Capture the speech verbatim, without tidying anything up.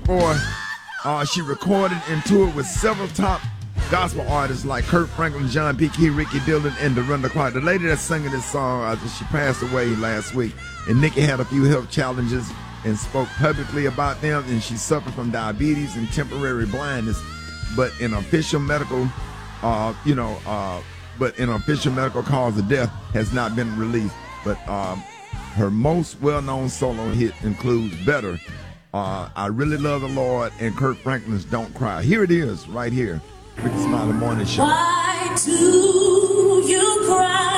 sixty-four. Uh, she recorded and toured with several top gospel artists like Kirk Franklin, John P. Key, Ricky Dillon, and Dorinda Clark. The lady that's singing this song, uh, she passed away last week, and Nikki had a few health challenges and spoke publicly about them, and she suffered from diabetes and temporary blindness. But in official medical, uh, you know, uh, but in official medical cause of death has not been released. But um, her most well-known solo hit includes Better, uh, I Really Love the Lord, and Kirk Franklin's Don't Cry. Here it is, right here. Ricky Smiley Morning Show. Why do you cry?